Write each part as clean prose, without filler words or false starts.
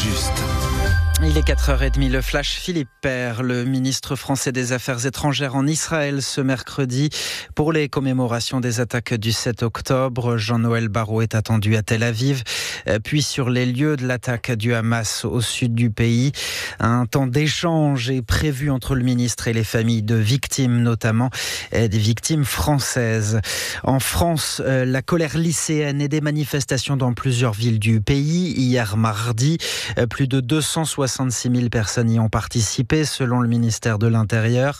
juste. Il est 4h30, le flash Philippe Père, le ministre français des Affaires étrangères en Israël ce mercredi pour les commémorations des attaques du 7 octobre. Jean-Noël Barrot est attendu à Tel Aviv, puis sur les lieux de l'attaque du Hamas au sud du pays. Un temps d'échange est prévu entre le ministre et les familles de victimes, notamment des victimes françaises. En France, la colère lycéenne et des manifestations dans plusieurs villes du pays. Hier mardi, plus de 266 000 personnes y ont participé selon le ministère de l'Intérieur,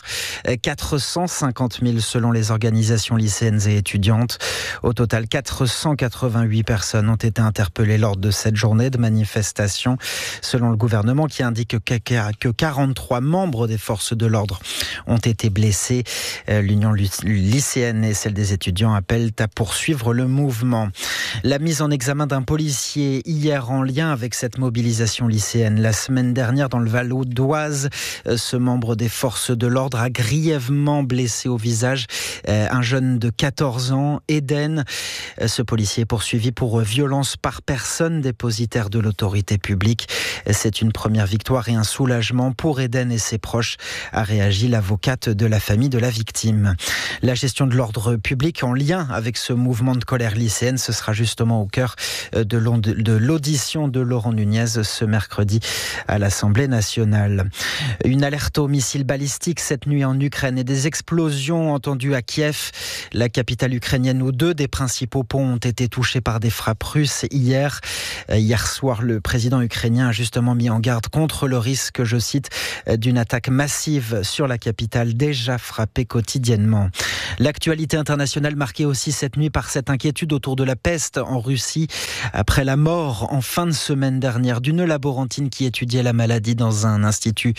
450 000 selon les organisations lycéennes et étudiantes. Au total, 488 personnes ont été interpellées lors de cette journée de manifestation, selon le gouvernement qui indique que 43 membres des forces de l'ordre ont été blessés. L'Union lycéenne et celle des étudiants appellent à poursuivre le mouvement. La mise en examen d'un policier hier en lien avec cette mobilisation lycéenne. La semaine dernière, dans le Val d'Oise, ce membre des forces de l'ordre a grièvement blessé au visage un jeune de 14 ans, Eden. Ce policier est poursuivi pour violence par personne dépositaire de l'autorité publique. C'est une première victoire et un soulagement pour Eden et ses proches, a réagi l'avocate de la famille de la victime. La gestion de l'ordre public en lien avec ce mouvement de colère lycéenne, ce sera justement au cœur de l'audition de Laurent Nunez ce mercredi à l'Assemblée nationale. Une alerte aux missiles balistiques cette nuit en Ukraine et des explosions entendues à Kiev, la capitale ukrainienne, où 2 des principaux ponts ont été touchés par des frappes russes hier. Hier soir, le président ukrainien a justement mis en garde contre le risque, je cite, d'une attaque massive sur la capitale déjà frappée quotidiennement. L'actualité internationale marquée aussi cette nuit par cette inquiétude autour de la peste en Russie après la mort en fin de semaine dernière d'une laborantine qui étudiait la maladie dans un institut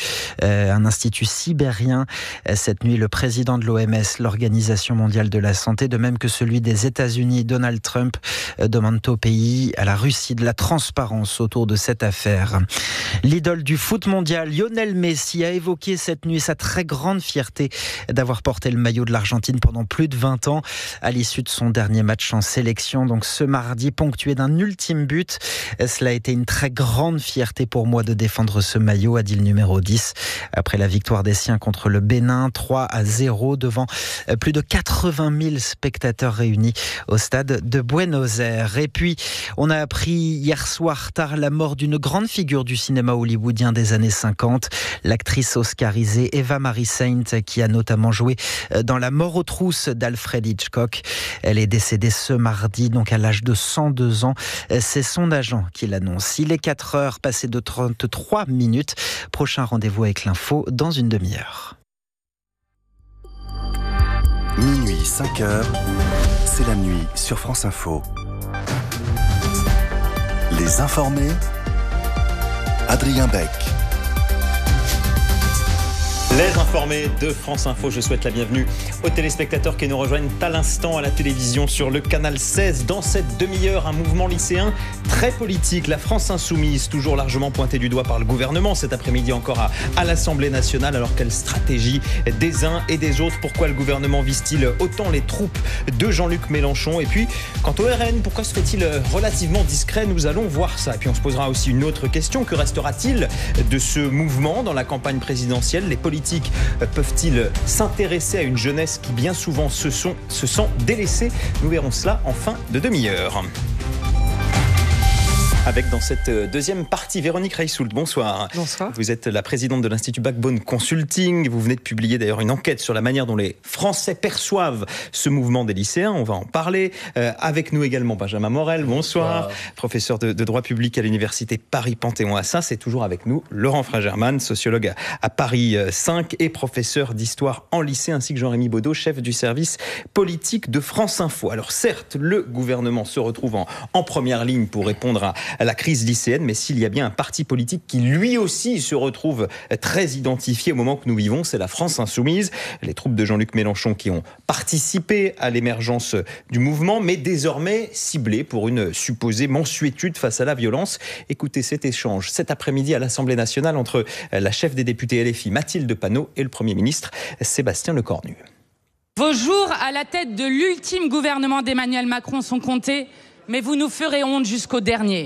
sibérien. Cette nuit, le président de l'OMS, l'Organisation mondiale de la santé, de même que celui des États-Unis, Donald Trump, demandent au pays, à la Russie, de la transparence autour de cette affaire. L'idole du foot mondial, Lionel Messi, a évoqué cette nuit sa très grande fierté d'avoir porté le maillot de l'Argentine pendant plus de 20 ans à l'issue de son dernier match en sélection, donc ce mardi, ponctué d'un ultime but. Cela a été une très grande fierté pour moi de défendre ce maillot, a dit le numéro 10, après la victoire des siens contre le Bénin, 3-0, devant plus de 80 000 spectateurs réunis au stade de Buenos Aires. Et puis, on a appris hier soir tard la mort d'une grande figure du cinéma hollywoodien des années 50, l'actrice oscarisée Eva Marie Saint, qui a notamment joué dans La mort aux trousses d'Alfred Hitchcock. Elle est décédée ce mardi, donc à l'âge de 102 ans. C'est son agent qui l'annonce. Il est 4 heures passées de 33 minutes. Prochain rendez-vous avec l'info dans une demi-heure. Minuit, 5 heures, c'est la nuit sur France Info. Les informés, Adrien Beck. Les informés de France Info, je souhaite la bienvenue aux téléspectateurs qui nous rejoignent à l'instant à la télévision sur le canal 16. Dans cette demi-heure, un mouvement lycéen très politique, la France Insoumise, toujours largement pointée du doigt par le gouvernement cet après-midi encore à l'Assemblée nationale. Alors quelle stratégie des uns et des autres? Pourquoi le gouvernement vise-t-il autant les troupes de Jean-Luc Mélenchon? Et puis, quant au RN, pourquoi se fait-il relativement discret? Nous allons voir ça. Et puis on se posera aussi une autre question. Que restera-t-il de ce mouvement dans la campagne présidentielle? Les politiques peuvent-ils s'intéresser à une jeunesse qui bien souvent se sent délaissée? Nous verrons cela en fin de demi-heure. Avec dans cette deuxième partie, Véronique Reissoult, bonsoir. Bonsoir. Vous êtes la présidente de l'Institut Backbone Consulting. Vous venez de publier d'ailleurs une enquête sur la manière dont les Français perçoivent ce mouvement des lycéens. On va en parler. Avec nous également Benjamin Morel, bonsoir. Professeur de droit public à l'université Paris-Panthéon-Assas. Et toujours avec nous Laurent Fringermann, sociologue à Paris 5 et professeur d'histoire en lycée, ainsi que Jean-Rémy Baudot, chef du service politique de France Info. Alors certes, le gouvernement se retrouve en première ligne pour répondre à la crise lycéenne, mais s'il y a bien un parti politique qui lui aussi se retrouve très identifié au moment que nous vivons, c'est la France Insoumise. Les troupes de Jean-Luc Mélenchon qui ont participé à l'émergence du mouvement, mais désormais ciblées pour une supposée mansuétude face à la violence. Écoutez cet échange cet après-midi à l'Assemblée nationale entre la chef des députés LFI Mathilde Panot et le Premier ministre Sébastien Lecornu. Vos jours à la tête de l'ultime gouvernement d'Emmanuel Macron sont comptés, mais vous nous ferez honte jusqu'au dernier.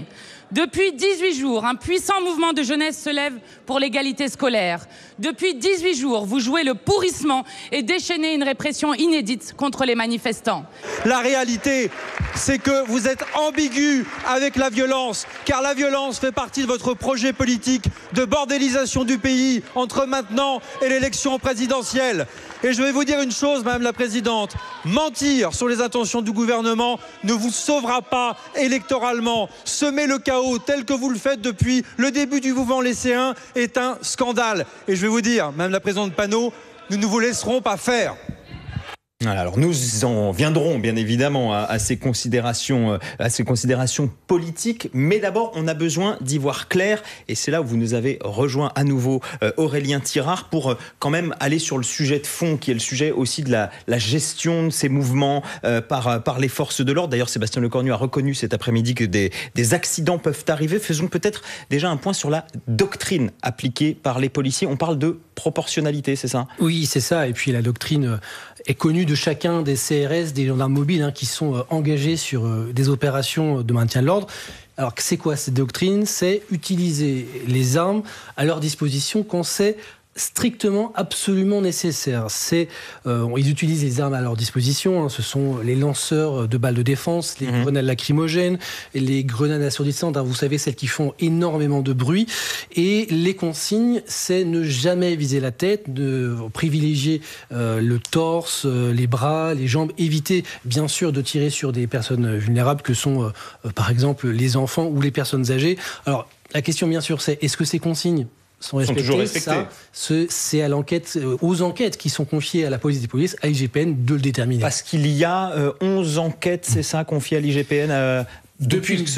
Depuis 18 jours, un puissant mouvement de jeunesse se lève pour l'égalité scolaire. Depuis 18 jours, vous jouez le pourrissement et déchaînez une répression inédite contre les manifestants. La réalité, c'est que vous êtes ambigu avec la violence, car la violence fait partie de votre projet politique de bordélisation du pays entre maintenant et l'élection présidentielle. Et je vais vous dire une chose, Madame la Présidente, mentir sur les intentions du gouvernement ne vous sauvera pas électoralement. Semer le chaos tel que vous le faites depuis le début du mouvement lycéen est un scandale. Et je vais vous dire, Madame la Présidente Panot, nous ne vous laisserons pas faire. Alors nous en viendrons bien évidemment à ces considérations politiques, mais d'abord on a besoin d'y voir clair, et c'est là où vous nous avez rejoint à nouveau, Aurélien Thirard, pour quand même aller sur le sujet de fond, qui est le sujet aussi de la gestion de ces mouvements par les forces de l'ordre. D'ailleurs, Sébastien Lecornu a reconnu cet après-midi que des accidents peuvent arriver. Faisons peut-être déjà un point sur la doctrine appliquée par les policiers. On parle de proportionnalité, c'est ça ? Oui, c'est ça. Et puis la doctrine est connue de chacun des CRS, des gendarmes mobiles qui sont engagés sur des opérations de maintien de l'ordre. Alors, c'est quoi cette doctrine ? C'est utiliser les armes à leur disposition quand c'est strictement, absolument nécessaire. Ils utilisent les armes à leur disposition. Ce sont les lanceurs de balles de défense, les grenades lacrymogènes, les grenades assourdissantes. Vous savez, celles qui font énormément de bruit. Et les consignes, c'est ne jamais viser la tête, de privilégier le torse, les bras, les jambes. Éviter, bien sûr, de tirer sur des personnes vulnérables que sont, par exemple, les enfants ou les personnes âgées. Alors, la question, bien sûr, c'est est-ce que ces consignes sont toujours respectés. C'est à l'enquête, aux enquêtes qui sont confiées à la police des polices, à l'IGPN, de le déterminer. Parce qu'il y a 11 enquêtes, c'est ça, confiées à l'IGPN depuis